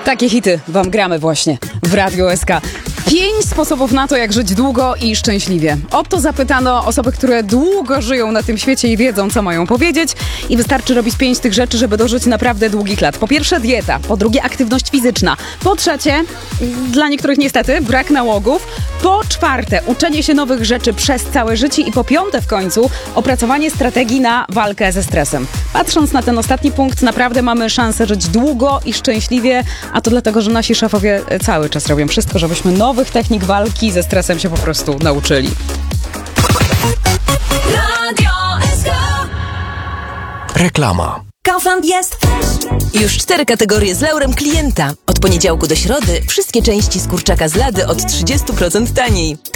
Takie hity wam gramy właśnie w Radiu SK. 5 sposobów na to, jak żyć długo i szczęśliwie. O to zapytano osoby, które długo żyją na tym świecie i wiedzą, co mają powiedzieć. I wystarczy robić 5 tych rzeczy, żeby dożyć naprawdę długich lat. Po pierwsze dieta, po drugie aktywność fizyczna, po trzecie, dla niektórych niestety, brak nałogów, po czwarte, uczenie się nowych rzeczy przez całe życie i po piąte w końcu, opracowanie strategii na walkę ze stresem. Patrząc na ten ostatni punkt, naprawdę mamy szansę żyć długo i szczęśliwie, a to dlatego, że nasi szefowie cały czas robią wszystko, żebyśmy nowych technik walki ze stresem się po prostu nauczyli. Radio SK. Reklama. Kaufland jest już 4 kategorie z laurem klienta. Od poniedziałku do środy wszystkie części z kurczaka z Lady od 30% taniej.